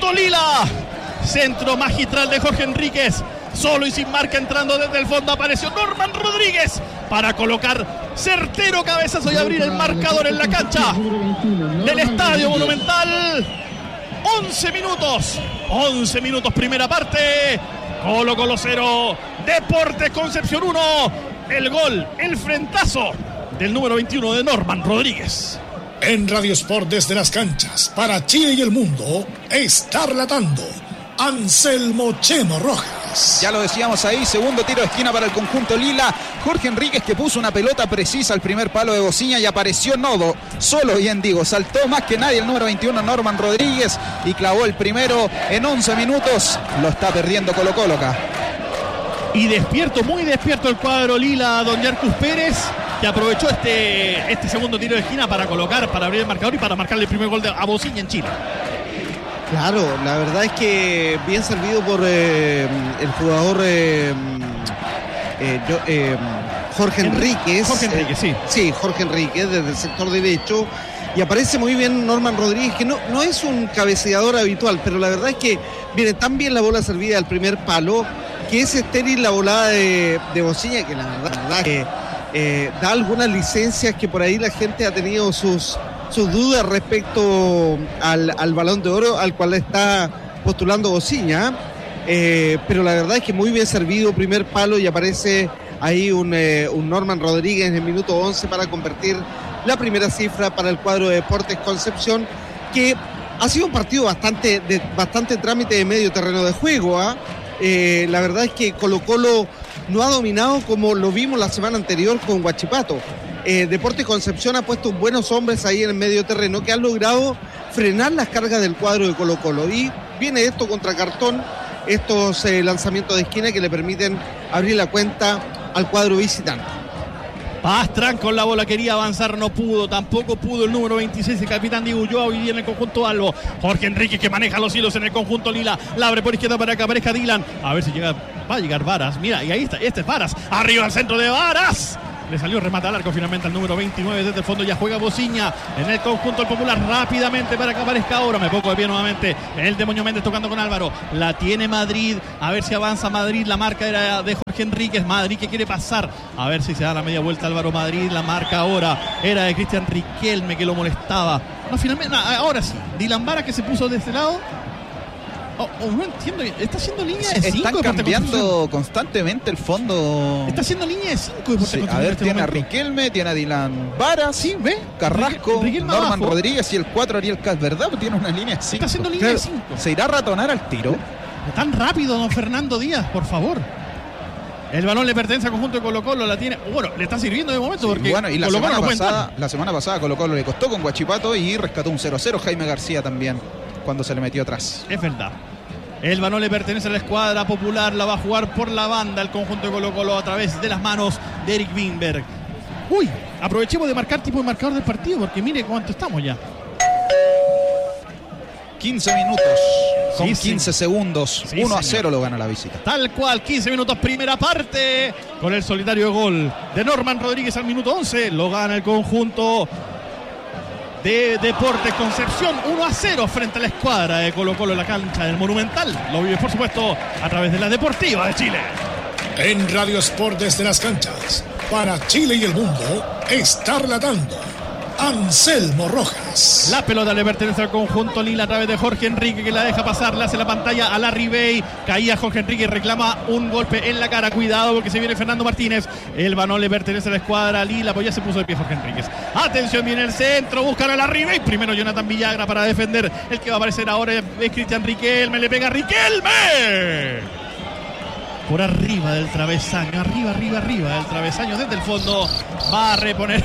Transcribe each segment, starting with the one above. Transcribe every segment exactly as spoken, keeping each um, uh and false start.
conjunto lila. Centro magistral de Jorge Enríquez. Solo y sin marca entrando desde el fondo apareció Norman Rodríguez para colocar certero cabezazo y abrir el marcador en la cancha del Estadio Monumental. once minutos, once minutos primera parte. Colo Colo cero, Deportes Concepción uno. El gol, el frentazo del número veintiuno de Norman Rodríguez. En Radio Sport desde las canchas para Chile y el mundo está relatando Anselmo Chemo Rojas. Ya lo decíamos ahí, segundo tiro de esquina para el conjunto lila. Jorge Enríquez, que puso una pelota precisa al primer palo de Bociña y apareció Nodo, solo bien digo, saltó más que nadie el número veintiuno Norman Rodríguez y clavó el primero en once minutos. Lo está perdiendo Colo Colo acá. Y despierto, muy despierto el cuadro lila, don Yarcus Pérez, que aprovechó este, este segundo tiro de esquina para colocar, para abrir el marcador y para marcarle el primer gol de, a Bociña en Chile. Claro, la verdad es que bien servido por eh, el jugador eh, eh, yo, eh, Jorge Enríquez. Jorge Enríquez, sí. Eh, sí, Jorge Enríquez desde el sector derecho. Y aparece muy bien Norman Rodríguez, que no, no es un cabeceador habitual, pero la verdad es que viene tan bien la bola servida al primer palo, que es estéril la volada de, de Bociña, que la verdad, la verdad que eh, da algunas licencias que por ahí la gente ha tenido sus... sus dudas respecto al, al Balón de Oro al cual está postulando Bociña, eh, pero la verdad es que muy bien servido, primer palo, y aparece ahí un, eh, un Norman Rodríguez en el minuto once para convertir la primera cifra para el cuadro de Deportes Concepción, que ha sido un partido bastante, de, bastante trámite de medio terreno de juego, ¿eh? Eh, la verdad es que Colo Colo no ha dominado como lo vimos la semana anterior con Huachipato. Eh, Deportes Concepción ha puesto buenos hombres ahí en el medio terreno que han logrado frenar las cargas del cuadro de Colo Colo, y viene esto contra cartón, estos eh, lanzamientos de esquina que le permiten abrir la cuenta al cuadro visitante. Pastrán con la bola quería avanzar, no pudo, tampoco pudo el número veintiséis, el capitán Diego Ulloa, hoy día en el conjunto Albo. Jorge Enríquez, que maneja los hilos en el conjunto lila, la abre por izquierda para que aparezca Dylan, a ver si llega, va a llegar Varas, mira, y ahí está, este es Varas, arriba al centro de Varas. Le salió remata al arco finalmente al número veintinueve. Desde el fondo ya juega Bociña en el conjunto del Popular rápidamente para que aparezca ahora. Me pongo de pie nuevamente. El Demonio Méndez tocando con Álvaro. La tiene Madrid. A ver si avanza Madrid. La marca era de Jorge Enríquez. Madrid que quiere pasar. A ver si se da la media vuelta Álvaro Madrid. La marca ahora era de Cristian Riquelme, que lo molestaba. No, finalmente, no, ahora sí. Dylan Vara, que se puso de este lado. Oh, oh, no entiendo, está haciendo línea de cinco. Están cambiando constantemente el fondo. Está haciendo línea de cinco. Sí, a ver, este tiene momento a Riquelme, tiene a Dylan Vara, sí, ve, Carrasco, Riquelme Norman abajo. Rodríguez y el cuatro Ariel Cas, ¿verdad? Tiene una línea de cinco. Está haciendo línea de cinco. ¿Se irá a ratonar al tiro? Tan rápido, don Fernando Díaz, por favor. El balón le pertenece al conjunto de Colo Colo, la tiene, bueno, le está sirviendo de momento, sí, porque bueno, y la Colo semana, Colo no pasada, la semana pasada Colo Colo le costó con Huachipato y rescató un cero cero. Jaime García también, cuando se le metió atrás. Es verdad. El balón le pertenece a la escuadra popular, la va a jugar por la banda el conjunto de Colo Colo a través de las manos de Eric Wimberg. Uy, aprovechemos de marcar tipo de marcador del partido, porque mire cuánto estamos ya. quince minutos con sí, quince sí. segundos. Sí, uno a señor. cero lo gana la visita. Tal cual, quince minutos primera parte, con el solitario gol de Norman Rodríguez al minuto once. Lo gana el conjunto de Deportes Concepción uno a cero frente a la escuadra de Colo Colo en la cancha del Monumental. Lo vive, por supuesto, a través de la Deportiva de Chile. En Radio Sport desde las canchas para Chile y el mundo está relatando Anselmo Rojas. La pelota le pertenece al conjunto lila a través de Jorge Enrique, que la deja pasar, le hace la pantalla a Larry Bay. Caía Jorge Enrique y reclama un golpe en la cara. Cuidado porque se viene Fernando Martínez. El balón le pertenece a la escuadra lila, pues ya se puso de pie Jorge Enríquez. Atención, viene el centro, buscan a Larry Bay. Primero Jonathan Villagra para defender. El que va a aparecer ahora es Cristian Riquelme. Le pega a Riquelme por arriba del travesaño, arriba, arriba, arriba del travesaño, desde el fondo va a reponer.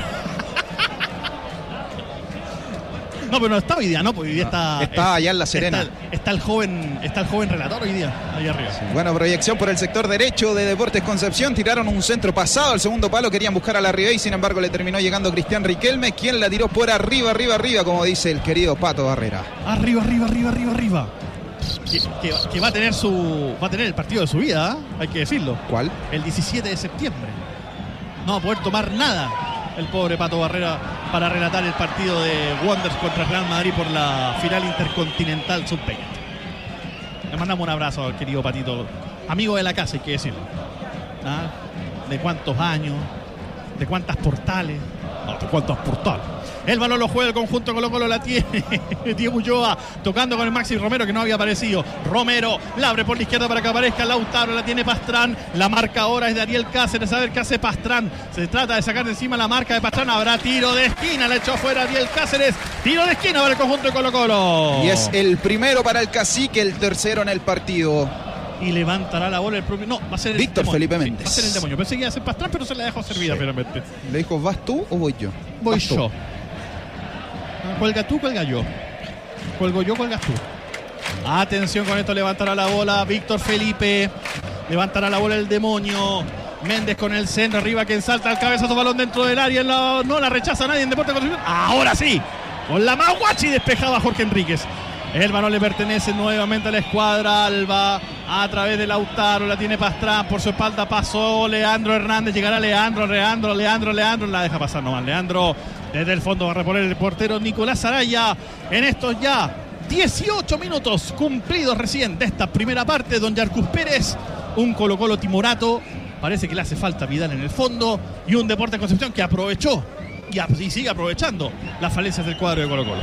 No, pero no está hoy día, ¿no? Porque hoy día está... Está allá en La Serena. Está, está, el joven, está el joven relator hoy día, allá arriba. Sí, buena proyección por el sector derecho de Deportes Concepción. Tiraron un centro pasado al segundo palo. Querían buscar a la Ribey, sin embargo le terminó llegando Cristian Riquelme, quien la tiró por arriba, arriba, arriba, como dice el querido Pato Barrera. Arriba, arriba, arriba, arriba, arriba. Que, que, que va a tener su va a tener el partido de su vida, ¿eh? Hay que decirlo. ¿Cuál? El diecisiete de septiembre. No va a poder tomar nada el pobre Pato Barrera para relatar el partido de Wanderers contra Real Madrid por la final intercontinental sub veinte. Le mandamos un abrazo al querido Patito, amigo de la casa, hay que decirlo. ¿Ah? ¿De cuántos años? ¿De cuántas portales? No, ¿de cuántos portales? El balón lo juega el conjunto Colo Colo, la tiene Diego Ulloa, tocando con el Maxi Romero, que no había aparecido. Romero la abre por la izquierda para que aparezca Lautaro, la tiene Pastrán. La marca ahora es de Ariel Cáceres, a ver qué hace Pastrán. Se trata de sacar de encima la marca de Pastrán. Habrá tiro de esquina, la echó fuera Ariel Cáceres. Tiro de esquina para el conjunto de Colo Colo. Y es el primero para el Cacique, el tercero en el partido. Y levantará la bola el propio. No, va a ser el Víctor demonio. Felipe Sí, Méndez. va a ser el demonio. Pensé que iba a ser Pastrán, pero se la dejó servida, Sí. finalmente. Le dijo, ¿vas tú o voy yo? Voy Vas tú. yo. Cuelga tú, cuelga yo. Cuelgo yo, cuelgas tú. Atención con esto, levantará la bola Víctor Felipe. Levantará la bola el demonio. Méndez con el centro, arriba quien salta al cabezazo, balón dentro del área. La, no la rechaza nadie en Deportes Concepción. Ahora sí, con la Maguachi despejaba Jorge Enríquez. El balón le pertenece nuevamente a la escuadra Alba. A través de Lautaro, la tiene Pastrán. Por su espalda pasó Leandro Hernández. Llegará Leandro, Leandro, Leandro, Leandro. La deja pasar nomás. Leandro desde el fondo va a reponer el portero Nicolás Araya. En estos ya dieciocho minutos cumplidos recién de esta primera parte. Don Yarcus Pérez, un Colo Colo timorato. Parece que le hace falta Vidal en el fondo. Y un Deportes Concepción que aprovechó y, a, y sigue aprovechando las falencias del cuadro de Colo Colo.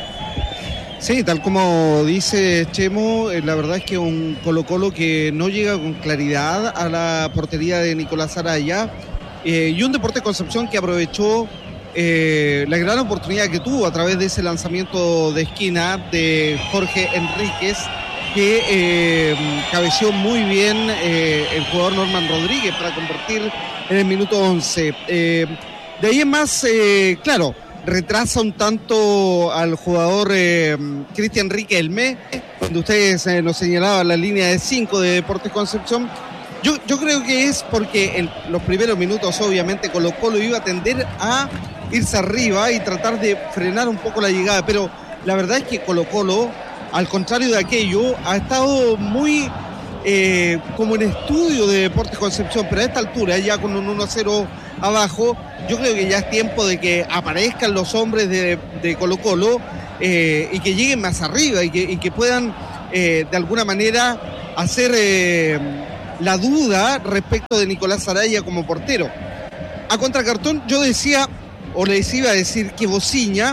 Sí, tal como dice Chemo, eh, la verdad es que un Colo Colo que no llega con claridad a la portería de Nicolás Araya, eh, y un Deportes Concepción que aprovechó eh, la gran oportunidad que tuvo a través de ese lanzamiento de esquina de Jorge Enríquez, que eh, cabeció muy bien eh, el jugador Norman Rodríguez para convertir en el minuto once. Eh, de ahí en más, eh, claro, retrasa un tanto al jugador eh, Cristian Riquelme, cuando ustedes eh, nos señalaban la línea de cinco de Deportes Concepción. Yo, yo creo que es porque en los primeros minutos obviamente Colo Colo iba a tender a irse arriba y tratar de frenar un poco la llegada, pero la verdad es que Colo Colo, al contrario de aquello, ha estado muy eh, como en estudio de Deportes Concepción, pero a esta altura, ya con un uno a cero abajo, yo creo que ya es tiempo de que aparezcan los hombres de, de Colo Colo eh, y que lleguen más arriba y que, y que puedan eh, de alguna manera hacer eh, la duda respecto de Nicolás Araya como portero. A contracartón yo decía, o les iba a decir que Bociña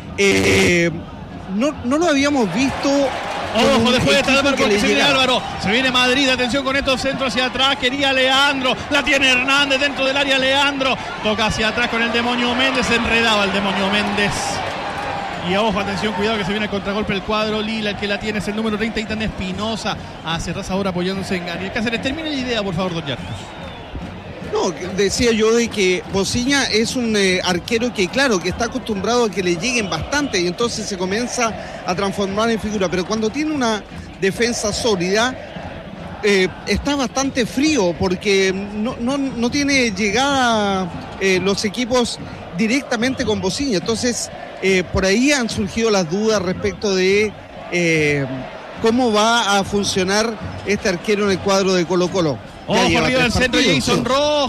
eh, no, no lo habíamos visto. Ojo, después de esta porque porque se viene Álvaro, se viene Madrid, atención con estos centros hacia atrás, quería Leandro, la tiene Hernández dentro del área, Leandro, toca hacia atrás con el demonio Méndez, se enredaba el demonio Méndez. Y ojo, atención, cuidado que se viene el contragolpe el cuadro Lila, el que la tiene es el número treinta, Itán Espinosa, hacia atrás ahora apoyándose en Ariel Cáceres. Termine la idea, por favor, don Yarcus. No, decía yo de que Bociña es un eh, arquero que, claro, que está acostumbrado a que le lleguen bastante y entonces se comienza a transformar en figura, pero cuando tiene una defensa sólida eh, está bastante frío porque no, no, no tiene llegada eh, los equipos directamente con Bociña, entonces eh, por ahí han surgido las dudas respecto de eh, cómo va a funcionar este arquero en el cuadro de Colo Colo. Ojo arriba del centro, Jason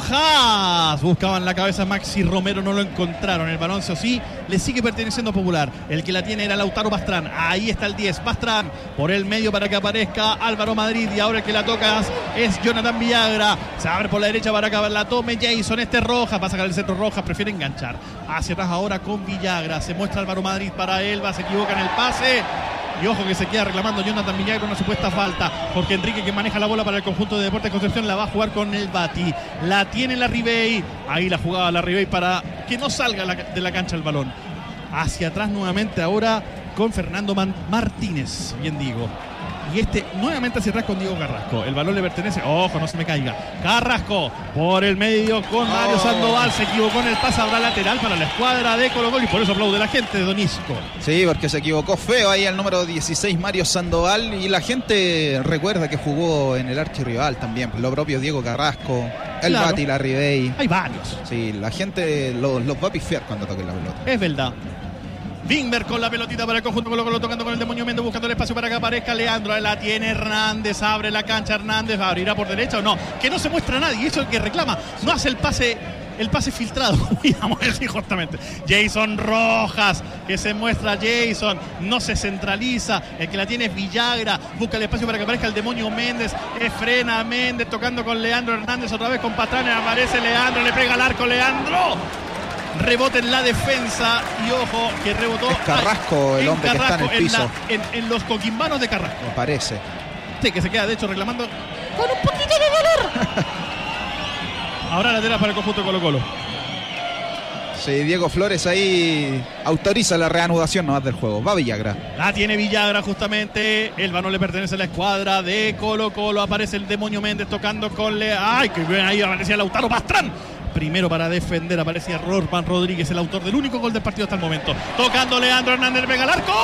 Rojas. Buscaban la cabeza Maxi Romero, no lo encontraron. El balón, sí, le sigue perteneciendo a Popular. El que la tiene era Lautaro Pastrán. Ahí está el diez. Pastrán por el medio para que aparezca Álvaro Madrid. Y ahora el que la toca es Jonathan Villagra. Se abre por la derecha para que la tome Jason. Este Rojas. Va a sacar el centro Rojas. Prefiere enganchar. Hacia atrás ahora con Villagra. Se muestra Álvaro Madrid para Elba. Se equivoca en el pase. Y ojo que se queda reclamando Jonathan Villagra una supuesta falta. Jorge Enrique, que maneja la bola para el conjunto de Deportes Concepción, la va a jugar con el Bati. La tiene la Ribey. Ahí la jugaba la Ribey para que no salga de la cancha el balón. Hacia atrás nuevamente ahora con Fernando Man- Martínez, bien digo. Y este nuevamente hacia atrás con Diego Carrasco. El balón le pertenece. Ojo, no se me caiga. Carrasco por el medio con Mario oh. Sandoval. Se equivocó en el pase. Habrá lateral para la escuadra de Colo Colo. Y por eso aplaude la gente de Donisco. Sí, porque se equivocó feo ahí el número dieciséis, Mario Sandoval. Y la gente recuerda que jugó en el archirrival también. Lo propio Diego Carrasco, el Claro. Bati, la Ribey. Hay varios. Sí, la gente los, los va a pifiar cuando toquen la pelota. Es verdad. Wimber con la pelotita para el conjunto Colo Colo, tocando con el demonio Méndez, buscando el espacio para que aparezca Leandro. La tiene Hernández, abre la cancha Hernández, abrirá por derecha o no. Que no se muestra nadie, eso es el que reclama. No hace el pase el pase filtrado, digamos así justamente. Jason Rojas, que se muestra Jason, no se centraliza, el que la tiene es Villagra, busca el espacio para que aparezca el demonio Méndez, que frena a Méndez, tocando con Leandro Hernández, otra vez con Pastrana, aparece Leandro, le pega al arco Leandro. Rebote en la defensa y ojo que rebotó. Es Carrasco en el hombre Carrasco, que está en el piso. En, la, en, en los coquimbanos de Carrasco. Me parece. Sí, que se queda de hecho reclamando con un poquito de dolor. Ahora lateral para el conjunto de Colo-Colo. Sí, Diego Flores ahí autoriza la reanudación nomás del juego. Va Villagra. La tiene Villagra justamente. El balón le pertenece a la escuadra de Colo-Colo. Aparece el demonio Méndez tocando con Le... ¡Ay, que bien! Ahí aparecía Lautaro Pastrán. Primero para defender aparecía Rorman Rodríguez, el autor del único gol del partido hasta el momento. Tocando Leandro Hernández, pega al arco.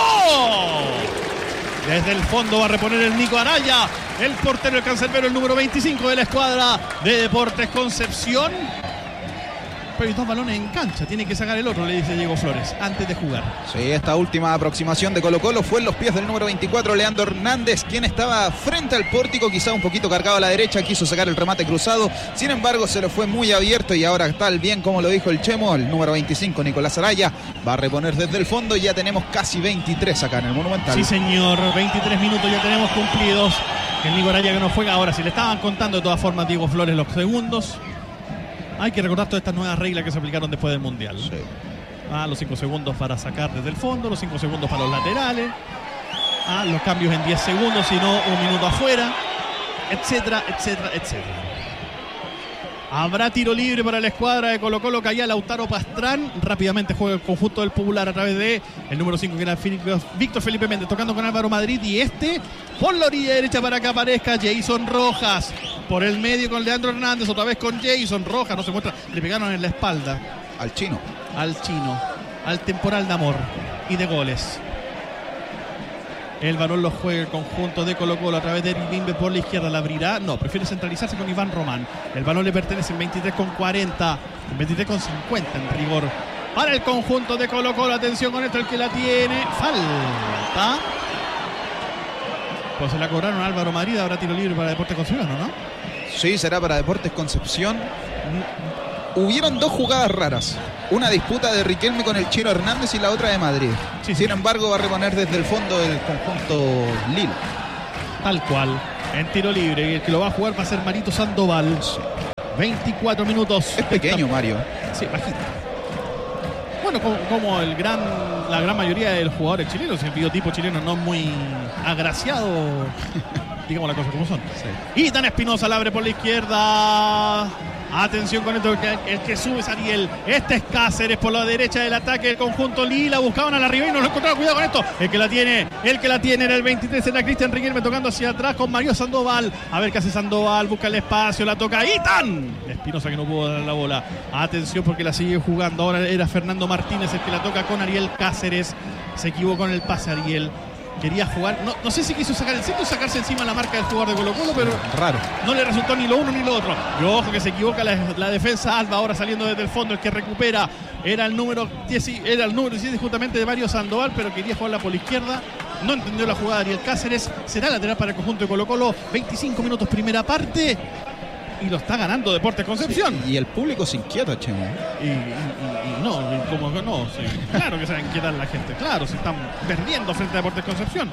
Desde el fondo va a reponer el Nico Araya. El portero, el cancerbero, el número veinticinco de la escuadra de Deportes Concepción. Pero hay dos balones en cancha, tiene que sacar el otro, le dice Diego Flores, antes de jugar. Sí, esta última aproximación de Colo-Colo fue en los pies del número veinticuatro, Leandro Hernández, quien estaba frente al pórtico, quizá un poquito cargado a la derecha, quiso sacar el remate cruzado, sin embargo se lo fue muy abierto y ahora tal bien como lo dijo el Chemo, el número veinticinco, Nicolás Araya, va a reponer desde el fondo y ya tenemos casi veintitrés acá en el Monumental. Sí señor, veintitrés minutos ya tenemos cumplidos. El Nico Araya que no juega ahora, si le estaban contando de todas formas Diego Flores los segundos. Hay que recordar todas estas nuevas reglas que se aplicaron después del Mundial. Sí. Ah, los cinco segundos para sacar desde el fondo, los cinco segundos para los laterales. Ah, los cambios en diez segundos, si no un minuto afuera. Etcétera, etcétera, etcétera. Habrá tiro libre para la escuadra de Colo-Colo, caía Lautaro Pastrán. Rápidamente juega el conjunto del Popular a través de el número cinco, que era Víctor Felipe Méndez, tocando con Álvaro Madrid. Y este, por la orilla derecha para que aparezca Jason Rojas. Por el medio con Leandro Hernández, otra vez con Jason Rojas. No se muestra, le pegaron en la espalda. Al chino. Al chino, al temporal de amor y de goles. El balón lo juega el conjunto de Colo-Colo a través de Limbe por la izquierda. ¿La abrirá? No, prefiere centralizarse con Iván Román. El balón le pertenece en veintitrés con cuarenta, en veintitrés con cincuenta en rigor. Para el conjunto de Colo-Colo, atención con esto, el que la tiene. Falta. Pues se la cobraron a Álvaro Madrid, habrá tiro libre para Deportes Concepción, ¿no? Sí, será para Deportes Concepción. Hubieron dos jugadas raras. Una disputa de Riquelme con el Chino Hernández y la otra de Madrid. Sí, sí. Sin embargo, va a reponer desde el fondo del conjunto Lille. Tal cual. En tiro libre. Y el que lo va a jugar va a ser Marito Sandoval. veinticuatro minutos. Es pequeño, Mario. Sí, bajito. Bueno, como, como el gran, la gran mayoría de los jugadores chilenos, el biotipo chileno no muy agraciado. Digamos las cosas como son. Sí. Y Dan Espinosa la abre por la izquierda. Atención con esto, el que, el que sube es Ariel. Este es Cáceres por la derecha del ataque del conjunto Lila. Buscaban a la arriba y no lo encontraron. Cuidado con esto. El que la tiene, el que la tiene era el veintitrés, era Cristian Riquelme tocando hacia atrás con Mario Sandoval. A ver qué hace Sandoval. Busca el espacio, la toca Itan. Espinosa que no pudo dar la bola. Atención porque la sigue jugando. Ahora era Fernando Martínez el que la toca con Ariel Cáceres. Se equivocó en el pase Ariel. Quería jugar, no, no sé si quiso sacar el centro o sacarse encima la marca del jugador de Colo-Colo, pero raro. No le resultó ni lo uno ni lo otro. Y ojo que se equivoca la, la defensa Alba, ahora saliendo desde el fondo, el que recupera era el número diez, era el número diecisiete justamente de Mario Sandoval, pero quería jugarla por la izquierda. No entendió la jugada de Ariel Cáceres. Será lateral para el conjunto de Colo-Colo. veinticinco minutos primera parte. Y lo está ganando Deportes Concepción. Sí, y el público se inquieta, Chemo. Y, y, y, y no, y como que no, sí. Claro que se va a inquietar la gente. Claro, se están perdiendo frente a Deportes Concepción.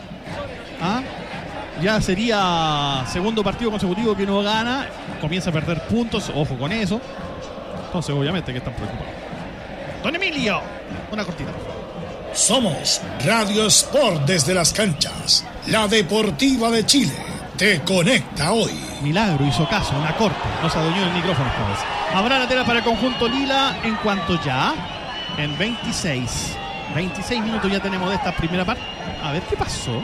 ¿Ah? Ya sería segundo partido consecutivo que no gana. Comienza a perder puntos. Ojo con eso. Entonces, obviamente, que están preocupados. Don Emilio, una cortina. Somos Radio Sport desde las canchas. La Deportiva de Chile te conecta hoy. Milagro hizo caso, una corte. No se adueñó el micrófono esta vez. Habrá lateral para el conjunto Lila en cuanto ya en veintiséis. veintiséis minutos ya tenemos de esta primera parte. A ver qué pasó.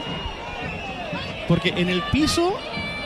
Porque en el piso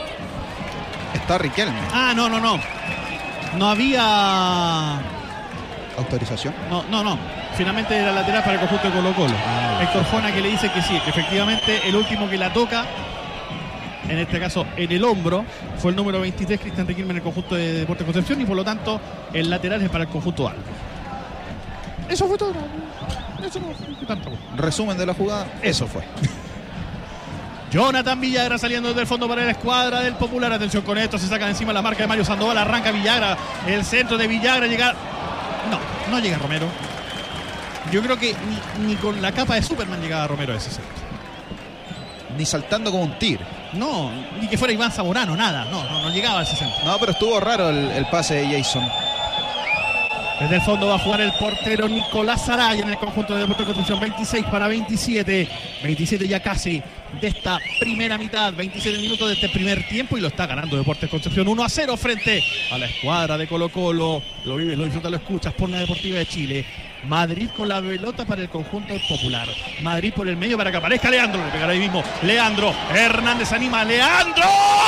está Riquelme. Ah, no, no, no. No había autorización. No, no, no. Finalmente era lateral para el conjunto de Colo-Colo. Ah, Héctor Jona que le dice que sí, que efectivamente el último que la toca, en este caso en el hombro, fue el número veintitrés, Cristian Riquelme, en el conjunto de Deportes Concepción, y por lo tanto el lateral es para el conjunto Alba. Eso fue todo. Eso no fue tanto. Resumen de la jugada, eso fue. Jonathan Villagra saliendo desde el fondo para la escuadra del Popular. Atención con esto, se saca de encima la marca de Mario Sandoval. Arranca Villagra, el centro de Villagra. Llega... No, no llega Romero. Yo creo que ni, ni con la capa de Superman llegaba Romero a ese centro. Ni saltando como un tigre. No, ni que fuera Iván Zamorano, nada. No, no, no llegaba a ese centro. No, pero estuvo raro el, el pase de Jason. Desde el fondo va a jugar el portero Nicolás Araya en el conjunto de Deportes Concepción. veintiséis para veintisiete. veintisiete ya casi de esta primera mitad. veintisiete minutos de este primer tiempo y lo está ganando Deportes Concepción uno a cero frente a la escuadra de Colo Colo. Lo vives, lo disfrutas, lo escuchas por la Deportiva de Chile. Madrid con la pelota para el conjunto popular. Madrid por el medio para que aparezca Leandro. Le pegará ahí mismo Leandro. Hernández anima a Leandro.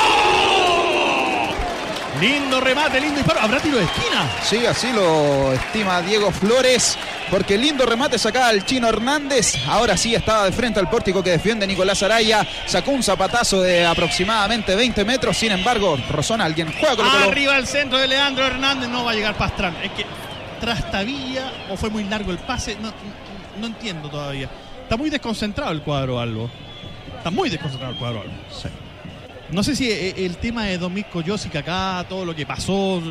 Lindo remate, lindo disparo. ¿Habrá tiro de esquina? Sí, así lo estima Diego Flores. Porque lindo remate sacaba el Chino Hernández. Ahora sí estaba de frente al pórtico que defiende Nicolás Araya. Sacó un zapatazo de aproximadamente veinte metros. Sin embargo, rozona alguien. Juega con el Arriba al centro de Leandro Hernández. No va a llegar Pastrán. Es que trastabilla o fue muy largo el pase. No, no, no entiendo todavía. Está muy desconcentrado el cuadro Albo. Está muy desconcentrado el cuadro Albo. Sí. No sé si el tema de Domingo Josic acá, todo lo que pasó.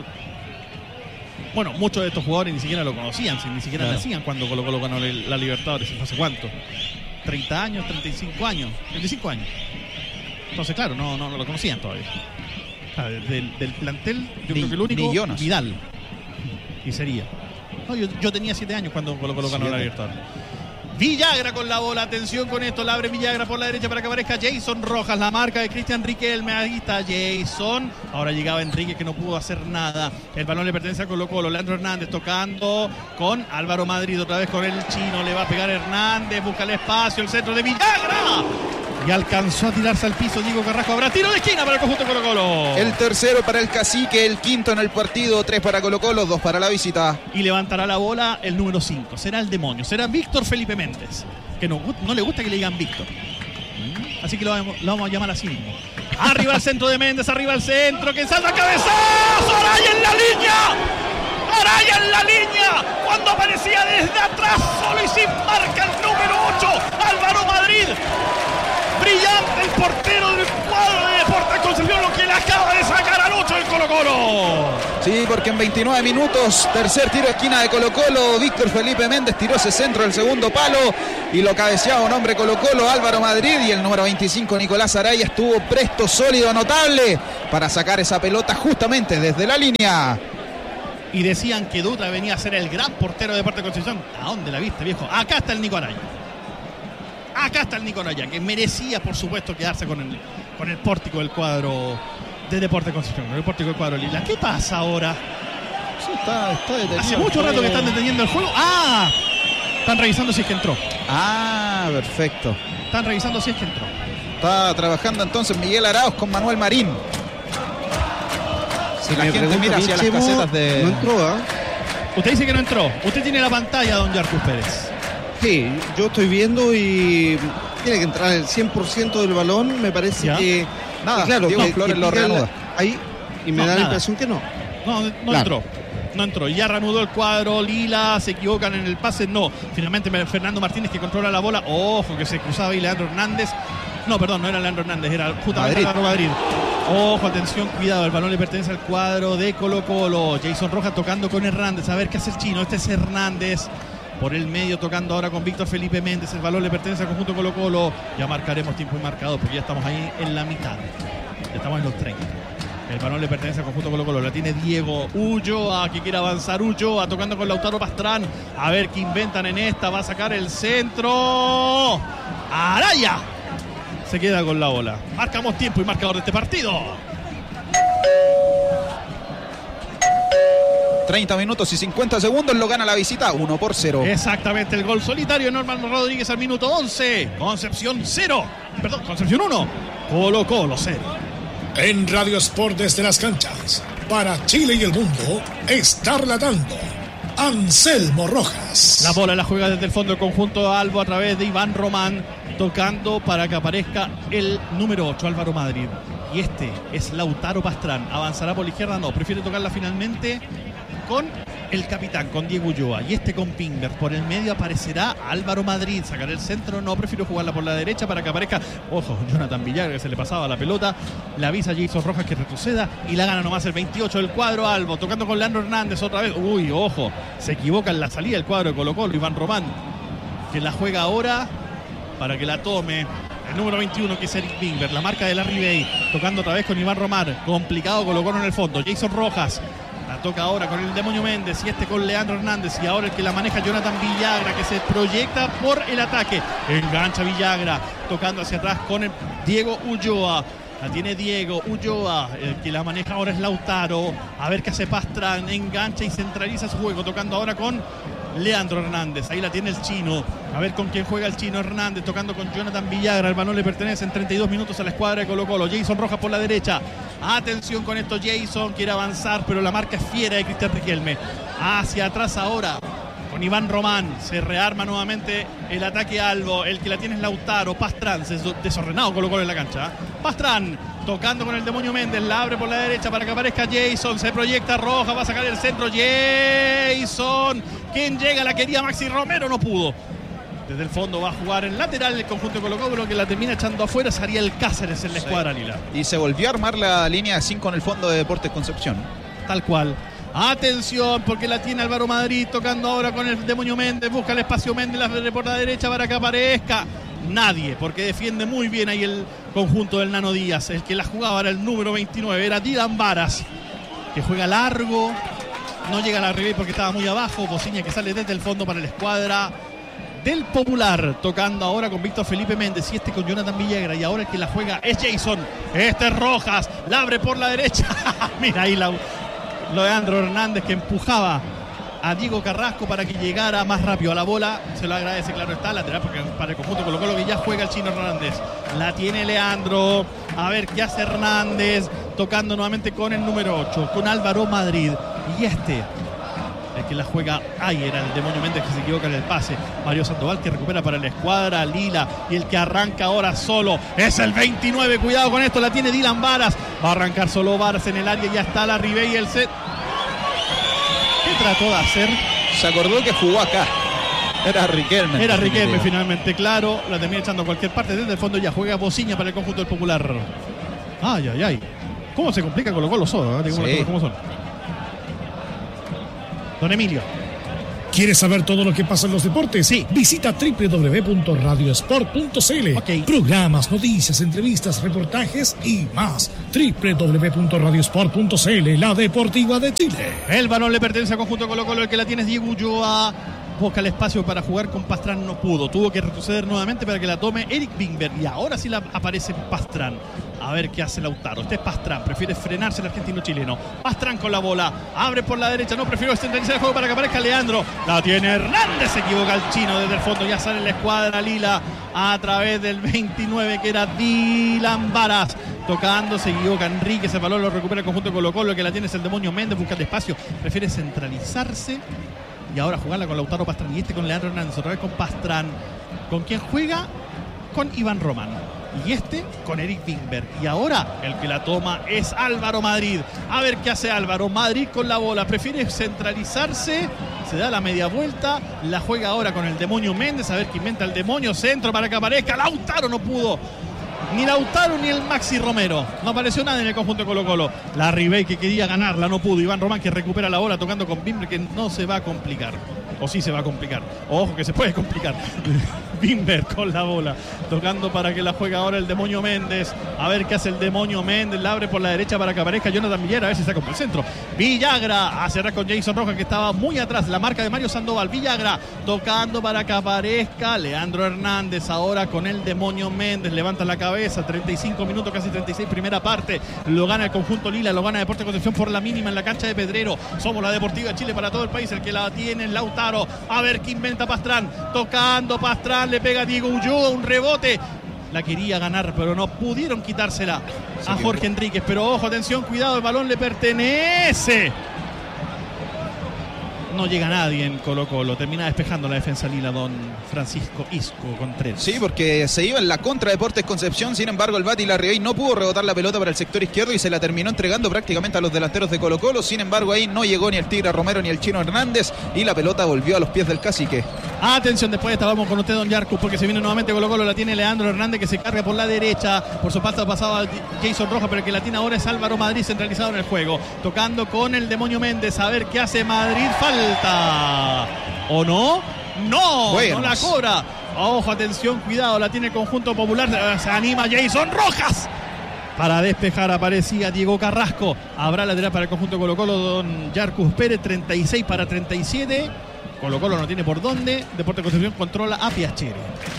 Bueno, muchos de estos jugadores ni siquiera lo conocían, ni siquiera claro. nacían cuando Colo Colo ganó la Libertadores. ¿Hace cuánto? ¿treinta años? ¿treinta y cinco años? treinta y cinco años. Entonces, claro, no, no, no lo conocían todavía. O sea, del, del plantel, yo ni, creo que el único, Vidal. Y sería. No, yo, yo tenía siete años cuando Colo Colo ganó la Libertadores. Villagra con la bola, atención con esto, la abre Villagra por la derecha para que aparezca Jason Rojas, la marca de Cristian Riquelme, ahí está Jason, ahora llegaba Enrique que no pudo hacer nada, el balón le pertenece a Colo Colo, Leandro Hernández tocando con Álvaro Madrid, otra vez con el chino, le va a pegar Hernández, busca el espacio, el centro de Villagra, y alcanzó a tirarse al piso Diego Carrasco, habrá tiro de esquina para el conjunto de Colo Colo. El tercero para el Cacique, el quinto en el partido, tres para Colo Colo, dos para la visita. Y levantará la bola el número cinco, será el demonio, será Víctor Felipe Méndez, que no, no le gusta que le digan Víctor. Así que lo vamos, lo vamos a llamar así mismo. Arriba al centro de Méndez, arriba al centro, que salta cabezazo, Araya en la línea. Araya en la línea, cuando aparecía desde atrás, solo y sin marca el número ocho, Álvaro Madrid. Brillante el portero del cuadro de Deportes Concepción, lo que le acaba de sacar al ocho del Colo Colo. Sí, porque en veintinueve minutos, tercer tiro de esquina de Colo Colo, Víctor Felipe Méndez tiró ese centro del segundo palo y lo cabeceaba un hombre Colo Colo, Álvaro Madrid, y el número veinticinco, Nicolás Araya, estuvo presto, sólido, notable para sacar esa pelota justamente desde la línea. Y decían que Dutra venía a ser el gran portero de Deportes Concepción. ¿A dónde la viste, viejo? Acá está el Nico Araya. Acá está el Nico Araya, que merecía, por supuesto, quedarse con el, con el pórtico del cuadro de Deportes Concepción, con el pórtico del cuadro lila. ¿Qué pasa ahora? Sí, está, está detenido. Hace mucho rato que están deteniendo el juego. ¡Ah! Están revisando si es que entró. Ah, perfecto. Están revisando si es que entró. Está trabajando entonces Miguel Arauz con Manuel Marín. Si la gente mira hacia las casetas de... No entró, ¿eh? Usted dice que no entró. Usted tiene la pantalla, don Yarcus Pérez. Sí, yo estoy viendo y tiene que entrar el cien por ciento del balón, me parece ¿Ya? que... Nada, claro, Diego que, Flores que lo reanuda. Ahí, y me no, da la impresión que no. No, no claro. entró. No entró. Ya reanudó el cuadro. Lila, se equivocan en el pase. No. Finalmente Fernando Martínez que controla la bola. Ojo, que se cruzaba ahí Leandro Hernández. No, perdón, no era Leandro Hernández, era justamente Madrid. Madrid. Ojo, atención, cuidado. El balón le pertenece al cuadro de Colo Colo. Jason Rojas tocando con Hernández. A ver qué hace el chino. Este es Hernández. Por el medio tocando ahora con Víctor Felipe Méndez. El balón le pertenece al conjunto Colo Colo. Ya marcaremos tiempo y marcador porque ya estamos ahí en la mitad. Ya estamos en los treinta. El balón le pertenece al conjunto Colo Colo. La tiene Diego Ulloa, que quiere avanzar Ulloa, tocando con Lautaro Pastrán. A ver qué inventan en esta. Va a sacar el centro. Araya se queda con la bola. Marcamos tiempo y marcador de este partido. treinta minutos y cincuenta segundos, lo gana la visita uno por cero. Exactamente, el gol solitario Norman Rodríguez al minuto once. Concepción cero. Perdón, Concepción uno. Colo Colo cero. En Radio Sport desde las canchas, para Chile y el mundo, está relatando Anselmo Rojas. La bola la juega desde el fondo del conjunto Albo a través de Iván Román, tocando para que aparezca el número ocho, Álvaro Madrid. Y este es Lautaro Pastrán. ¿Avanzará por la izquierda? No, prefiere tocarla finalmente con el capitán con Diego Ulloa y este con Bingber. Por el medio aparecerá Álvaro Madrid. Sacará el centro, no, prefiero jugarla por la derecha para que aparezca, ojo, Jonathan Villagra, que se le pasaba la pelota. Le avisa a Jason Rojas que retroceda y la gana nomás el veintiocho del cuadro Albo, tocando con Leandro Hernández otra vez. Uy, ojo, se equivoca en la salida del cuadro de Colo-Colo. Iván Román, que la juega ahora para que la tome el número veintiuno, que es Eric Bingber. La marca de Larry Bay, tocando otra vez con Iván Román. Complicado Colo-Colo en el fondo. Jason Rojas la toca ahora con el Demonio Méndez y este con Leandro Hernández. Y ahora el que la maneja Jonathan Villagra, que se proyecta por el ataque. Engancha Villagra, tocando hacia atrás con el Diego Ulloa. La tiene Diego Ulloa, el que la maneja ahora es Lautaro. A ver qué hace Pastrán, engancha y centraliza su juego, tocando ahora con Leandro Hernández. Ahí la tiene el chino. A ver con quién juega el chino Hernández, tocando con Jonathan Villagra. El balón le pertenece en treinta y dos minutos a la escuadra de Colo-Colo. Jason Rojas por la derecha. Atención con esto, Jason quiere avanzar, pero la marca es fiera de Cristian Riquelme. Hacia atrás ahora con Iván Román. Se rearma nuevamente el ataque Albo. El que la tiene es Lautaro. Pastrán, desordenado Colo-Colo en la cancha. Pastrán tocando con el Demonio Méndez, la abre por la derecha para que aparezca Jason, se proyecta Roja, va a sacar el centro Jason, quien llega, la quería Maxi Romero, no pudo. Desde el fondo va a jugar en lateral el conjunto de Colo-Colo, que la termina echando afuera, es Ariel Cáceres en la escuadra lila. Y se volvió a armar la línea de cinco en el fondo de Deportes Concepción. Tal cual. Atención, porque la tiene Álvaro Madrid, tocando ahora con el Demonio Méndez, busca el espacio Méndez, la abre por la derecha para que aparezca nadie, porque defiende muy bien ahí el conjunto del Nano Díaz. El que la jugaba era el número veintinueve, era Dylan Varas, que juega largo, no llega a la revés porque estaba muy abajo. Bociña que sale desde el fondo para la escuadra del Popular, tocando ahora con Víctor Felipe Méndez y este con Jonathan Villagra. Y ahora el que la juega es Jason, este es Rojas, la abre por la derecha. Mira ahí la, Leandro Hernández, que empujaba a Diego Carrasco para que llegara más rápido a la bola. Se lo agradece, claro está, lateral porque para el conjunto Colo-Colo, que ya juega el chino Hernández. La tiene Leandro, a ver qué hace Hernández, tocando nuevamente con el número ocho, con Álvaro Madrid. Y este, el que la juega, ahí era el Demonio Méndez, que se equivoca en el pase. Mario Sandoval, que recupera para la escuadra lila, y el que arranca ahora solo es el veintinueve. Cuidado con esto, la tiene Dylan Varas, va a arrancar solo Varas en el área. Ya está la Ribey y el set. ¿Qué trató de hacer? Se acordó que jugó acá. Era Riquelme. Era Riquelme finalmente, claro. La termina echando a cualquier parte. Desde el fondo ya juega Bociña para el conjunto del Popular. Ay, ay, ay. ¿Cómo se complica Colo-Colo solo? ¿eh? Digamos las cosas como son. Don Emilio. ¿Quieres saber todo lo que pasa en los deportes? Sí. Visita doble u doble u doble u punto radio sport punto c l. Okay. Programas, noticias, entrevistas, reportajes y más. doble u doble u doble u punto radio sport punto c l, la deportiva de Chile. El balón le pertenece al conjunto Colo-Colo, el que la tiene es Diego Ulloa. Busca el espacio para jugar con Pastrán, no pudo. Tuvo que retroceder nuevamente para que la tome Eric Bingber. Y ahora sí la aparece Pastrán. A ver qué hace Lautaro. Este es Pastrán, prefiere frenarse el argentino chileno. Pastrán con la bola, abre por la derecha, no, prefiero centralizar el juego para que aparezca Leandro. La tiene Hernández, se equivoca el chino desde el fondo. Ya sale la escuadra lila a través del veintinueve, que era Dylan Varas. Tocando, se equivoca Enrique, ese balón lo recupera el conjunto de Colo-Colo, el que la tiene es el Demonio Méndez, busca el espacio, prefiere centralizarse. Y ahora jugarla con Lautaro Pastrán y este con Leandro Hernández, otra vez con Pastrán. ¿Con quién juega? Con Iván Román. Y este con Eric Bingber. Y ahora el que la toma es Álvaro Madrid. A ver qué hace Álvaro Madrid con la bola. Prefiere centralizarse. Se da la media vuelta. La juega ahora con el Demonio Méndez. A ver qué inventa el Demonio. Centro para que aparezca. Lautaro no pudo. Ni Lautaro ni el Maxi Romero. No apareció nada en el conjunto de Colo-Colo. La Ribey, que quería ganarla, no pudo. Iván Román, que recupera la bola tocando con Bimber, que no se va a complicar. O sí se va a complicar. Ojo que se puede complicar. Bimber con la bola, tocando para que la juegue ahora el Demonio Méndez. A ver qué hace el Demonio Méndez. La abre por la derecha para que aparezca Jonathan Villagra. A ver si saca por el centro. Villagra a cerrar con Jason Rojas, que estaba muy atrás. La marca de Mario Sandoval. Villagra tocando para que aparezca Leandro Hernández. Ahora con el Demonio Méndez. Levanta la cabeza. treinta y cinco minutos, casi treinta y seis, primera parte. Lo gana el conjunto lila. Lo gana Deportes Concepción por la mínima en la cancha de Pedrero. Somos la Deportiva de Chile para todo el país. El que la tiene es Lautaro. A ver qué inventa Pastrán. Tocando Pastrán. Le pega a Diego Ulloa. Un rebote. La quería ganar, pero no pudieron quitársela a Jorge Enríquez. Pero ojo, atención, cuidado, el balón le pertenece. no llega nadie en Colo Colo. Termina despejando la defensa lila don Francisco Isco Contreras. Sí, porque se iba en la contra Deportes Concepción. Sin embargo, el Bati Larribey no pudo rebotar la pelota para el sector izquierdo y se la terminó entregando prácticamente a los delanteros de Colo Colo. Sin embargo, ahí no llegó ni el Tigre Romero ni el Chino Hernández y la pelota volvió a los pies del Cacique. Atención, después estábamos con usted, don Yarcus, porque se viene nuevamente Colo Colo. La tiene Leandro Hernández, que se carga por la derecha. Por su paso pasaba Jason Rojas, pero el que la tiene ahora es Álvaro Madrid, centralizado en el juego. Tocando con el Demonio Méndez. A ver qué hace Madrid. Falta. ¿O no? No, Buenos. No la cobra. Ojo, atención, cuidado. La tiene el conjunto popular. Se anima Jason Rojas. Para despejar aparecía Diego Carrasco. Habrá lateral para el conjunto Colo Colo, don Yarcus Pérez. treinta y seis para treinta y siete. Colo Colo no tiene por dónde. Deportes Concepción controla a Piacere.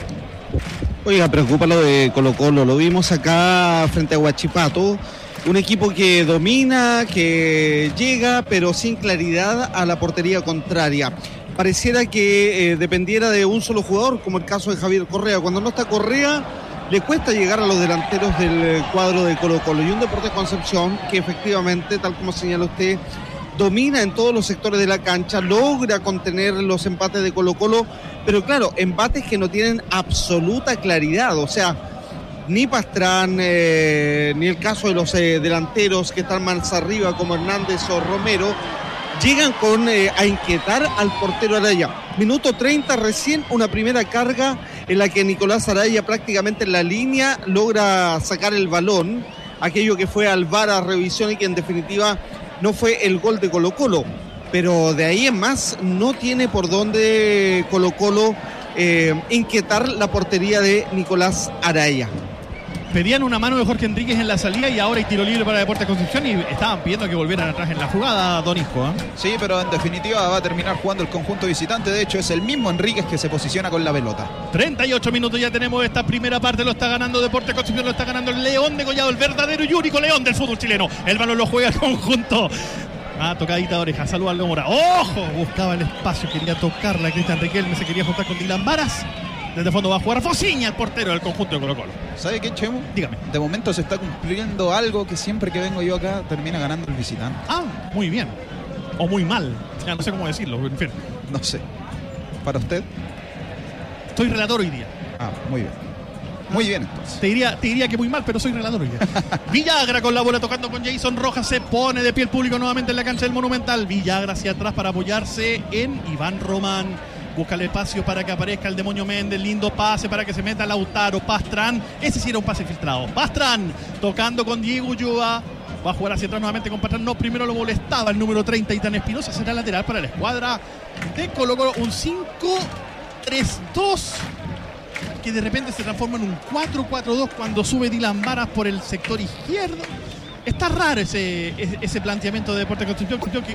Oiga, preocupa lo de Colo Colo. Lo vimos acá frente a Huachipato. Un equipo que domina, que llega, pero sin claridad a la portería contraria. Pareciera que eh, dependiera de un solo jugador, como el caso de Javier Correa. Cuando no está Correa, le cuesta llegar a los delanteros del cuadro de Colo Colo. Y un Deportes Concepción que efectivamente, tal como señala usted, domina en todos los sectores de la cancha, logra contener los empates de Colo Colo, pero claro, empates que no tienen absoluta claridad. O sea, ni Pastrán, eh, ni el caso de los eh, delanteros que están más arriba como Hernández o Romero, llegan con eh, a inquietar al portero Araya. Minuto treinta recién, una primera carga en la que Nicolás Araya prácticamente en la línea logra sacar el balón, aquello que fue al V A R a revisión y que en definitiva no fue el gol de Colo Colo. Pero de ahí en más no tiene por dónde Colo Colo eh, inquietar la portería de Nicolás Araya. Pedían una mano de Jorge Enríquez en la salida y ahora hay tiro libre para Deportes Concepción y estaban pidiendo que volvieran atrás en la jugada, don Isco, ¿eh? Sí, pero en definitiva va a terminar jugando el conjunto visitante. De hecho, es el mismo Enríquez que se posiciona con la pelota. treinta y ocho minutos ya tenemos esta primera parte. Lo está ganando Deportes Concepción, lo está ganando el León de Collado, el verdadero y único León del fútbol chileno. El balón lo juega el conjunto. Ah, tocadita de oreja, saluda al Mora. ¡Ojo! Buscaba el espacio, quería tocarla. Cristian Riquelme se quería juntar con Dylan Varas. Desde fondo va a jugar Fociña, el portero del conjunto de Colo Colo. ¿Sabe qué, Chemo? Dígame. De momento se está cumpliendo algo que siempre que vengo yo acá termina ganando el visitante. Ah, muy bien. O muy mal. Ya no sé cómo decirlo, en fin. No sé. ¿Para usted? Soy relator hoy día. Ah, muy bien. Muy bien, entonces. Te diría, te diría que muy mal, pero soy relator hoy día. Villagra con la bola tocando con Jason Rojas. Se pone de pie el público nuevamente en la cancha del Monumental. Villagra hacia atrás para apoyarse en Iván Román. Busca el espacio para que aparezca el Demonio Méndez. Lindo pase para que se meta Lautaro. Pastrán. Ese sí era un pase filtrado. Pastrán tocando con Diego Ulloa. Va a jugar hacia atrás nuevamente con Pastrán. No, primero lo molestaba el número treinta, Itán Espinosa. Será lateral para la escuadra de Colo Colo. Un cinco tres dos que de repente se transforma en un cuatro cuatro dos cuando sube Dylan Varas por el sector izquierdo. Está raro ese, ese planteamiento de Deportes Concepción, que